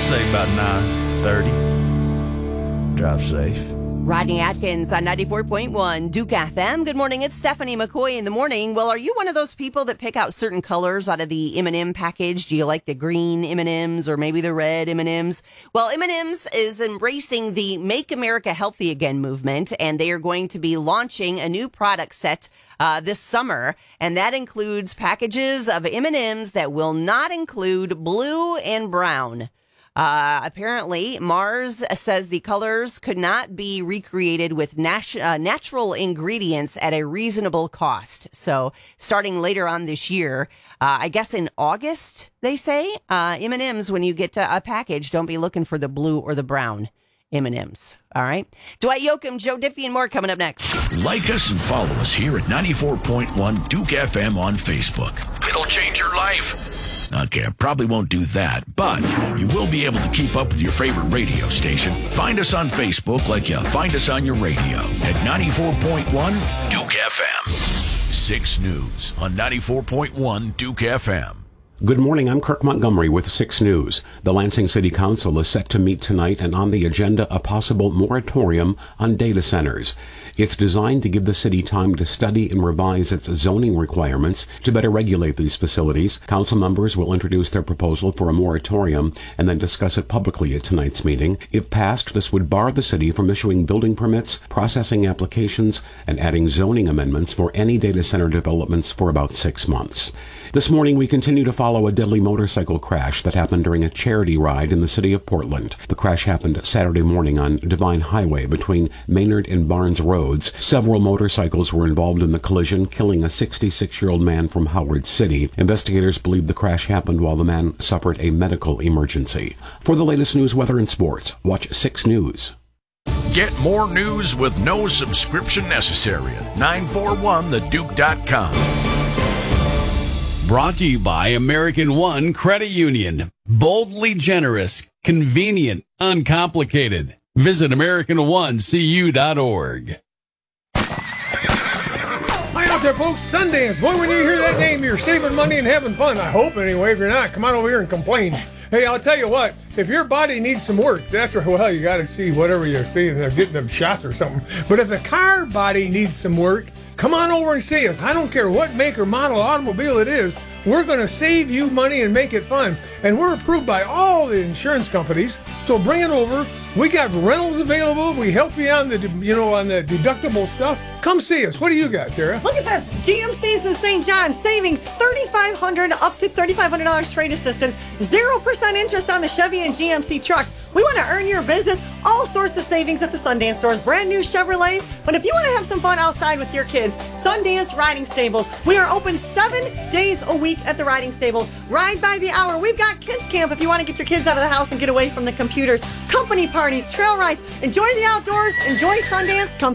say about 9:30. Drive safe. Rodney Atkins on 94.1 Duke FM. Good morning. It's Stephanie McCoy in the morning. Well, are you one of those people that pick out certain colors out of the M&M package? Do you like the green M&Ms or maybe the red M&Ms? Well, M&Ms is embracing the Make America Healthy Again movement, and they are going to be launching a new product set this summer, and that includes packages of M&Ms that will not include blue and brown. Apparently, Mars says the colors could not be recreated with natural ingredients at a reasonable cost. So, starting later on this year, I guess in August, they say, M&Ms, when you get a package, don't be looking for the blue or the brown M&Ms. All right? Dwight Yoakam, Joe Diffie, and more coming up next. Like us and follow us here at 94.1 Duke FM on Facebook. It'll change your life. Okay, I probably won't do that, but you will be able to keep up with your favorite radio station. Find us on Facebook like you find us on your radio at 94.1 Duke FM. 6 News on 94.1 Duke FM. Good morning, I'm Kirk Montgomery with 6 News. The Lansing City Council is set to meet tonight, and on the agenda a possible moratorium on data centers. It's designed to give the city time to study and revise its zoning requirements to better regulate these facilities. Council members will introduce their proposal for a moratorium and then discuss it publicly at tonight's meeting. If passed, this would bar the city from issuing building permits, processing applications, and adding zoning amendments for any data center developments for about 6 months. This morning, we continue to follow a deadly motorcycle crash that happened during a charity ride in the city of Portland. The crash happened Saturday morning on Divine Highway between Maynard and Barnes Roads. Several motorcycles were involved in the collision, killing a 66-year-old man from Howard City. Investigators believe the crash happened while the man suffered a medical emergency. For the latest news, weather, and sports, watch 6 News. Get more news with no subscription necessary at 941theduke.com. Brought to you by American One Credit Union. Boldly generous, convenient, uncomplicated. Visit AmericanOneCU.org. Hi out there, folks. Sundance. Boy, when you hear that name, you're saving money and having fun. I hope, anyway. If you're not, come on over here and complain. Hey, I'll tell you what. If your body needs some work, that's where, well, you got to see whatever you're seeing. They're getting them shots or something. But if the car body needs some work, come on over and see us. I don't care what make or model automobile it is. We're going to save you money and make it fun. And we're approved by all the insurance companies. So bring it over. We got rentals available. We help you on the, on the deductible stuff. Come see us. What do you got, Tara? Look at this. GMC's in St. John. Savings $3,500 up to $3,500 trade assistance. 0% interest on the Chevy and GMC trucks. We want to earn your business. All sorts of savings at the Sundance stores. Brand new Chevrolets. But if you want to have some fun outside with your kids, Sundance Riding Stables. We are open 7 days a week at the riding stables. Ride by the hour. We've got kids camp if you want to get your kids out of the house and get away from the computers. Company parties, trail rides. Enjoy the outdoors. Enjoy Sundance. Come